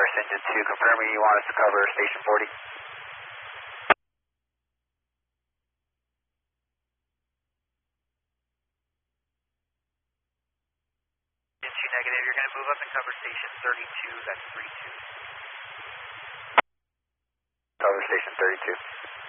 Northwest Engine 2, confirming you want us to cover Station 40. Engine 2 negative, you're going to move up and cover Station 32, that's 32. Cover Station 32.